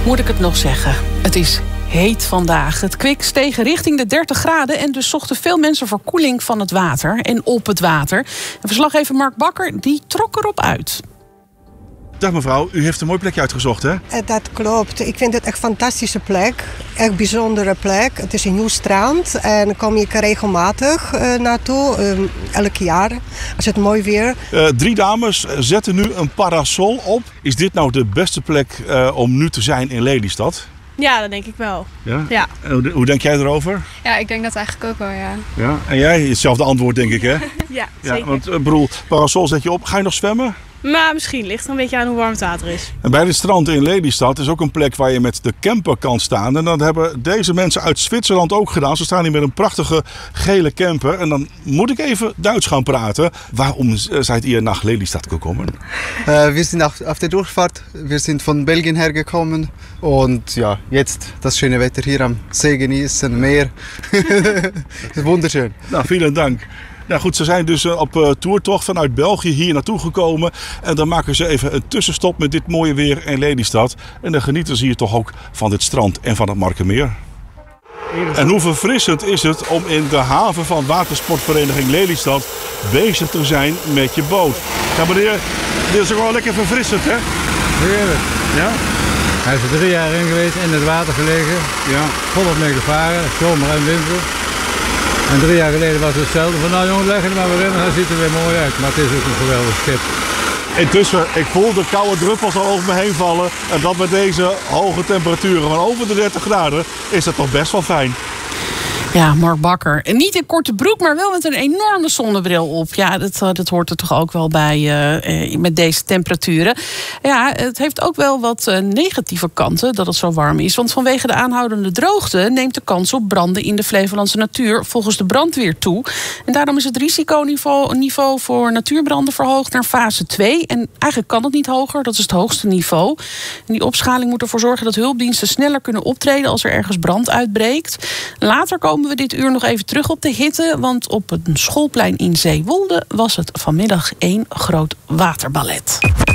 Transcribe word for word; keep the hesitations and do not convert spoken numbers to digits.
Moet ik het nog zeggen? Het is heet vandaag. Het kwik steeg richting de dertig graden... en dus zochten veel mensen verkoeling van het water en op het water. En verslaggever Mark Bakker die trok erop uit. Dag mevrouw, u heeft een mooi plekje uitgezocht, hè? Dat klopt. Ik vind het echt een fantastische plek. Echt bijzondere plek. Het is een nieuw strand en daar kom ik regelmatig uh, naartoe. Uh, elk jaar, als het mooi weer. Uh, drie dames zetten nu een parasol op. Is dit nou de beste plek uh, om nu te zijn in Lelystad? Ja, dat denk ik wel. Ja? Ja. Hoe, hoe denk jij erover? Ja, ik denk dat eigenlijk ook wel, ja. Ja. En jij? Hetzelfde antwoord, denk ik, hè? Ja, zeker. Ja, want, uh, bedoel, parasol zet je op. Ga je nog zwemmen? Maar misschien ligt er een beetje aan hoe warm het water is. En bij het strand in Lelystad is ook een plek waar je met de camper kan staan. En dat hebben deze mensen uit Zwitserland ook gedaan. Ze staan hier met een prachtige gele camper. En dan moet ik even Duits gaan praten. Waarom seid ihr nach Lelystad gekommen? Uh, wir sind auf, auf der Durchfahrt. Wir sind von Belgien hergekommen. Und ja, jetzt das schöne Wetter hier am See genießen, Meer. Wunderschön. Nou, vielen Dank. Nou goed, ze zijn dus op uh, toertocht vanuit België hier naartoe gekomen. En dan maken ze even een tussenstop met dit mooie weer in Lelystad. En dan genieten ze hier toch ook van dit strand en van het Markermeer. En hoe verfrissend is het om in de haven van watersportvereniging Lelystad bezig te zijn met je boot. Ja meneer, dit is ook wel lekker verfrissend, hè? Heerlijk. Ja? Hij is er drie jaar in geweest, in het water gelegen. Ja. Volop mee gevaren, zomer en winter. En drie jaar geleden was het hetzelfde. Van nou jongen, leg er maar weer in, dan ziet er weer mooi uit. Maar het is ook een geweldig schip. Intussen, ik voel de koude druppels al over me heen vallen. En dat met deze hoge temperaturen van over de dertig graden is dat toch best wel fijn. Ja, Mark Bakker. En niet in korte broek, maar wel met een enorme zonnebril op. Ja, dat, dat hoort er toch ook wel bij uh, met deze temperaturen. Ja, het heeft ook wel wat uh, negatieve kanten dat het zo warm is. Want vanwege de aanhoudende droogte neemt de kans op branden in de Flevolandse natuur volgens de brandweer toe. En daarom is het risiconiveau niveau voor natuurbranden verhoogd naar fase twee. En eigenlijk kan het niet hoger, dat is het hoogste niveau. En die opschaling moet ervoor zorgen dat hulpdiensten sneller kunnen optreden als er ergens brand uitbreekt. Later komen we dit uur nog even terug op de hitte, want op een schoolplein in Zeewolde was het vanmiddag één groot waterballet.